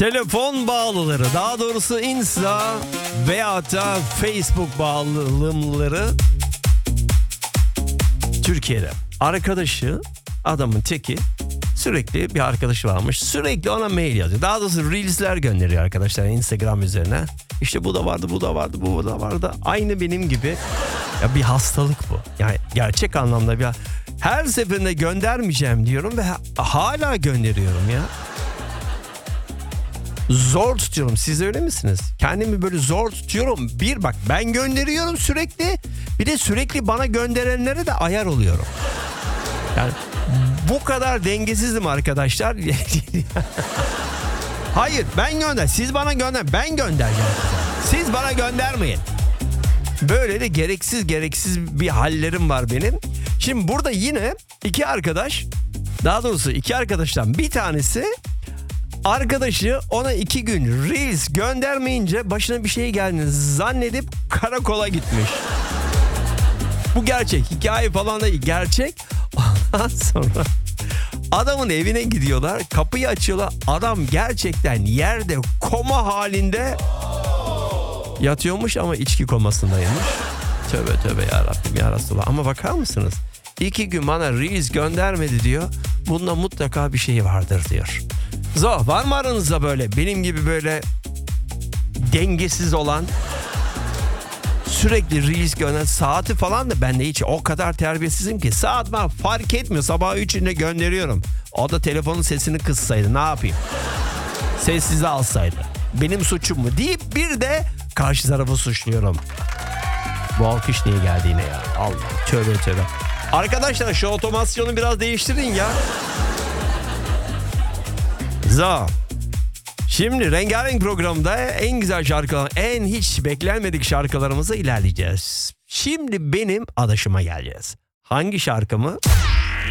Telefon bağlıları, daha doğrusu Insta veyahut da Facebook bağlılımları Türkiye'de. Arkadaşı, adamın teki, sürekli bir arkadaşı varmış. Sürekli ona mail yazıyor. Daha doğrusu reels'ler gönderiyor arkadaşlar Instagram üzerine. İşte bu da vardı, bu da vardı, bu da vardı. Aynı benim gibi. Ya bir hastalık bu. Yani gerçek anlamda bir... Her seferinde göndermeyeceğim diyorum ve hala gönderiyorum ya. Zor tutuyorum. Siz öyle misiniz? Kendimi böyle zor tutuyorum. Bir bak, ben gönderiyorum sürekli. Bir de sürekli bana gönderenlere de ayar oluyorum. Yani bu kadar dengesizim arkadaşlar. Hayır, ben gönder. Siz bana gönder. Ben göndereceğim. Siz bana göndermeyin. Böyle de gereksiz bir hallerim var benim. Şimdi burada yine iki arkadaş, daha doğrusu iki arkadaştan bir tanesi, arkadaşı ona 2 gün reels göndermeyince başına bir şey geldiğini zannedip karakola gitmiş. Bu gerçek. Hikaye falan da gerçek. Ondan sonra adamın evine gidiyorlar. Kapıyı açıyorlar. Adam gerçekten yerde koma halinde yatıyormuş ama içki komasındaymış. Tövbe yarabbim ya Resulallah. Ama bakar mısınız? 2 gün bana reels göndermedi diyor. Bunda mutlaka bir şey vardır diyor. Var mı aranızda böyle benim gibi böyle dengesiz olan, sürekli reels gönderen, saati falan da bende hiç o kadar terbiyesizim ki saat fark etmiyor, sabah 3'ünde gönderiyorum. O da telefonun sesini kıssaydı ne yapayım? Sessize alsaydı. Benim suçum mu deyip bir de karşı tarafı suçluyorum. Bu alkış niye geldi yine ya? Allah, tövbe. Arkadaşlar şu otomasyonu biraz değiştirin ya. Şimdi Rengarenk programda en güzel şarkılar, en hiç beklenmedik şarkılarımıza ilerleyeceğiz. Şimdi benim adaşıma geleceğiz. Hangi şarkımı?